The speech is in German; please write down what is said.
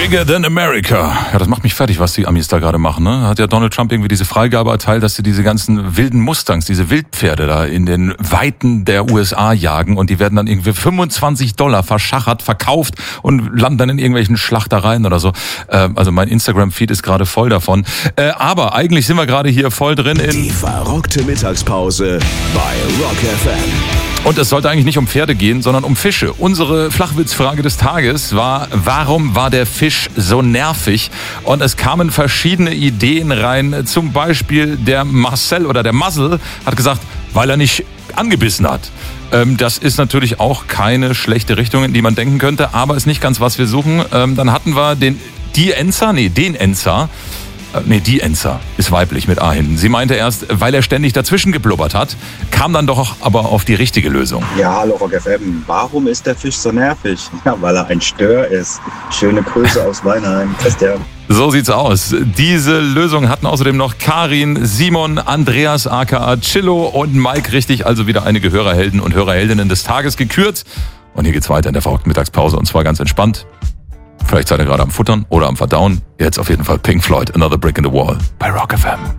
Bigger than America. Ja, das macht mich fertig, was die Amis da gerade machen. Ne? Hat ja Donald Trump irgendwie diese Freigabe erteilt, dass sie diese ganzen wilden Mustangs, diese Wildpferde da in den Weiten der USA jagen und die werden dann irgendwie $25 verschachert, verkauft und landen dann in irgendwelchen Schlachtereien oder so. Also mein Instagram-Feed ist gerade voll davon. Aber eigentlich sind wir gerade hier voll drin in... Die verrockte Mittagspause bei Rock FM. Und es sollte eigentlich nicht um Pferde gehen, sondern um Fische. Unsere Flachwitzfrage des Tages war, warum war der Fisch so nervig? Und es kamen verschiedene Ideen rein. Zum Beispiel der Marcel oder der Muzzle hat gesagt, weil er nicht angebissen hat. Das ist natürlich auch keine schlechte Richtung, in die man denken könnte, aber ist nicht ganz, was wir suchen. Dann hatten wir den Enzer ist weiblich mit A hinten. Sie meinte erst, weil er ständig dazwischen geblubbert hat, kam dann doch aber auf die richtige Lösung. Ja, hallo Rock FM. Warum ist der Fisch so nervig? Ja, weil er ein Stör ist. Schöne Grüße aus Weinheim. So sieht's aus. Diese Lösung hatten außerdem noch Karin, Simon, Andreas aka Chillo und Mike richtig, also wieder einige Hörerhelden und Hörerheldinnen des Tages gekürt. Und hier geht's weiter in der verrückten Mittagspause und zwar ganz entspannt. Vielleicht seid ihr gerade am Futtern oder am Verdauen. Jetzt auf jeden Fall Pink Floyd, Another Brick in the Wall bei Rock FM.